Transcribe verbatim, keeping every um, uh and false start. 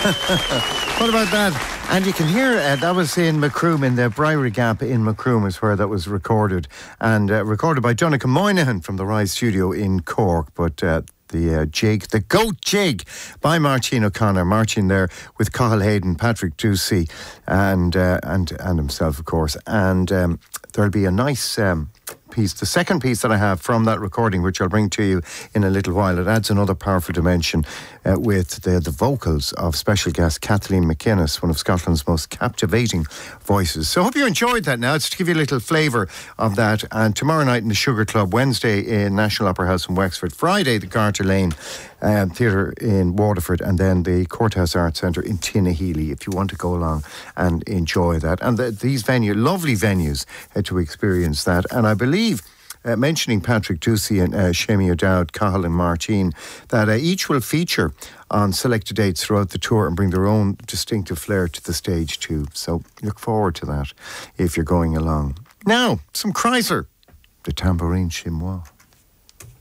What about that? And you can hear uh, that was in Macroom, in the Briary Gap in Macroom is where that was recorded. And uh, recorded by Donncha Moynihan from the Rise Studio in Cork. But uh, the uh, jig, the goat jig by Martin O'Connor, marching there with Cathal Hayden, Patrick Ducey, and uh, and and himself, of course. And um, there'll be a nice um, piece, the second piece that I have from that recording, which I'll bring to you in a little while. It adds another powerful dimension uh, with the, the vocals of special guest Kathleen McInnes, one of Scotland's most captivating voices. So I hope you enjoyed that. Now, it's to give you a little flavour of that. And tomorrow night in the Sugar Club, Wednesday in National Opera House in Wexford, Friday the Garter Lane um, Theatre in Waterford, and then the Courthouse Arts Centre in Tinnahealy, if you want to go along and enjoy that. And the, these venues, lovely venues uh, to experience that. And I believe, uh, mentioning Patrick Ducey and uh, Shemi O'Dowd, Cathal and Martine, that uh, each will feature on selected dates throughout the tour and bring their own distinctive flair to the stage too. So look forward to that if you're going along. Now, some Chrysler, the Tambourine Chinois.